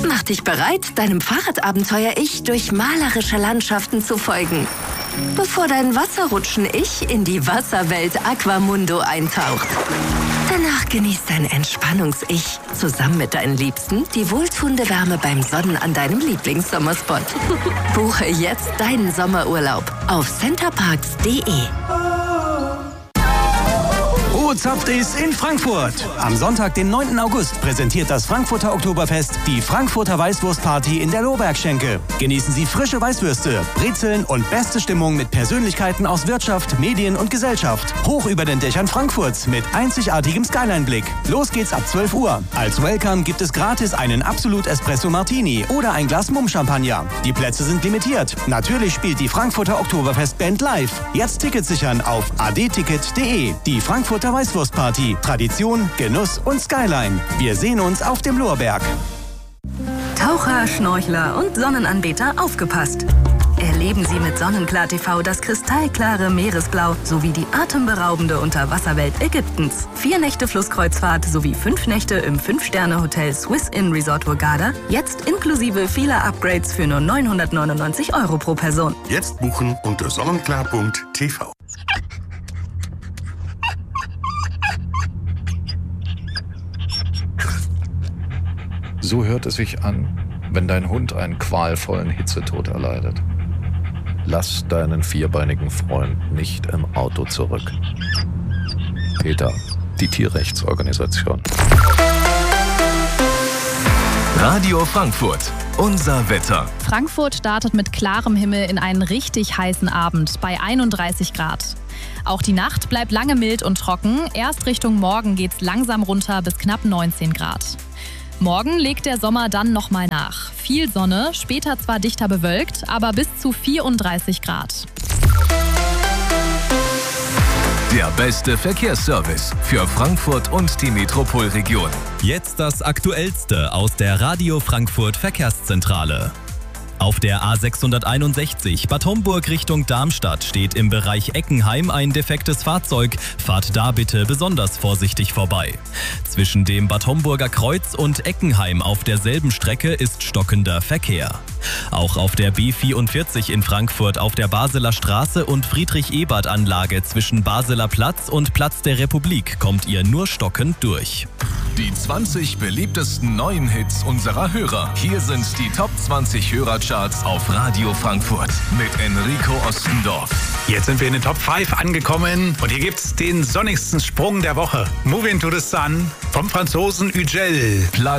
Mach dich bereit, deinem Fahrradabenteuer-Ich durch malerische Landschaften zu folgen, bevor dein Wasserrutschen-Ich in die Wasserwelt Aquamundo eintaucht. Danach genießt dein Entspannungs-Ich zusammen mit deinen Liebsten die wohltuende Wärme beim Sonnen an deinem Lieblingssommerspot. Buche jetzt deinen Sommerurlaub auf centerparks.de. Zapftis in Frankfurt. Am Sonntag, den 9. August, präsentiert das Frankfurter Oktoberfest die Frankfurter Weißwurstparty in der Lohbergschenke. Genießen Sie frische Weißwürste, Brezeln und beste Stimmung mit Persönlichkeiten aus Wirtschaft, Medien und Gesellschaft. Hoch über den Dächern Frankfurts mit einzigartigem Skyline-Blick. Los geht's ab 12 Uhr. Als Welcome gibt es gratis einen Absolut Espresso Martini oder ein Glas Mumm-Champagner. Die Plätze sind limitiert. Natürlich spielt die Frankfurter Oktoberfest-Band live. Jetzt Tickets sichern auf adticket.de. Die Frankfurter Weißwurstparty. Tradition, Genuss und Skyline. Wir sehen uns auf dem Lorberg. Taucher, Schnorchler und Sonnenanbeter, aufgepasst! Erleben Sie mit Sonnenklar TV das kristallklare Meeresblau sowie die atemberaubende Unterwasserwelt Ägyptens. 4 Nächte Flusskreuzfahrt sowie 5 Nächte im 5-Sterne-Hotel Swiss Inn Resort Hurghada. Jetzt inklusive vieler Upgrades für nur 999 € pro Person. Jetzt buchen unter sonnenklar.tv. So hört es sich an, wenn dein Hund einen qualvollen Hitzetod erleidet. Lass deinen vierbeinigen Freund nicht im Auto zurück. PETA, die Tierrechtsorganisation. Radio Frankfurt, unser Wetter. Frankfurt startet mit klarem Himmel in einen richtig heißen Abend bei 31 Grad. Auch die Nacht bleibt lange mild und trocken. Erst Richtung Morgen geht's langsam runter bis knapp 19 Grad. Morgen legt der Sommer dann nochmal nach. Viel Sonne, später zwar dichter bewölkt, aber bis zu 34 Grad. Der beste Verkehrsservice für Frankfurt und die Metropolregion. Jetzt das Aktuellste aus der Radio Frankfurt Verkehrszentrale. Auf der A661 Bad Homburg Richtung Darmstadt steht im Bereich Eckenheim ein defektes Fahrzeug. Fahrt da bitte besonders vorsichtig vorbei. Zwischen dem Bad Homburger Kreuz und Eckenheim auf derselben Strecke ist stockender Verkehr. Auch auf der B44 in Frankfurt auf der Baseler Straße und Friedrich-Ebert-Anlage zwischen Baseler Platz und Platz der Republik kommt ihr nur stockend durch. Die 20 beliebtesten neuen Hits unserer Hörer. Hier sind die Top 20 Hörercharts auf Radio Frankfurt mit Enrico Ostendorf. Jetzt sind wir in den Top 5 angekommen und hier gibt's den sonnigsten Sprung der Woche. Moving to the Sun vom Franzosen Ugel. Platz